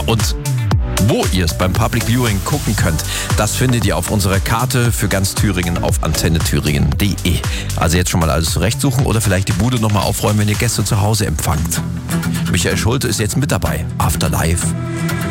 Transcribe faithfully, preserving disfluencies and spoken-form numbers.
Und wo ihr es beim Public Viewing gucken könnt, das findet ihr auf unserer Karte für ganz Thüringen auf antenne thüringen punkt de. Also jetzt schon mal alles zurechtsuchen oder vielleicht die Bude nochmal aufräumen, wenn ihr Gäste zu Hause empfangt. Michael Schulte ist jetzt mit dabei. After Life.